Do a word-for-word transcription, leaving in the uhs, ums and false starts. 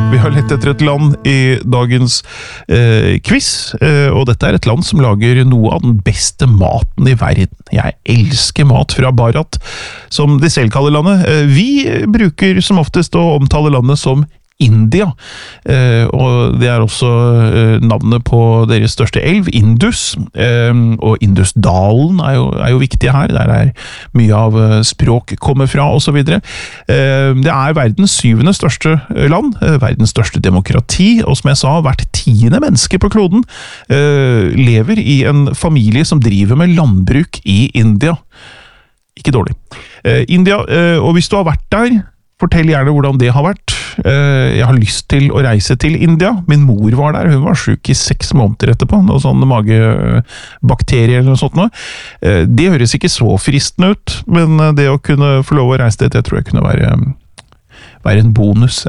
Vi har lett etter et land i dagens eh, quiz, eh, og dette er et land som lager noe av den beste maten i verden. Jeg elsker mat fra Bharat, som de selv kaller landet. Eh, vi bruker som oftest å omtale landet som India, eh, og det er også eh, navnet på deres største elv, Indus, eh, og Indusdalen er jo, er jo viktig her, der er mye av språk kommer fra, og så videre. Eh, det er verdens syvende største land, eh, verdens største demokrati, og som jeg sa, hvert tiende menneske på kloden eh, lever i en familie som driver med landbruk i India. Ikke dårlig. Eh, India, eh, og hvis du har vært der, fortell gjerne hvordan det har vært. Jeg har lyst til å reise til India. Min mor var der, hun var syk i seks måneder etterpå, noe sånn magebakterier eller noe sånt noe. Det høres ikke så fristende ut, men det å kunne få lov å reise dit, det tror jeg kunne være, være en bonus.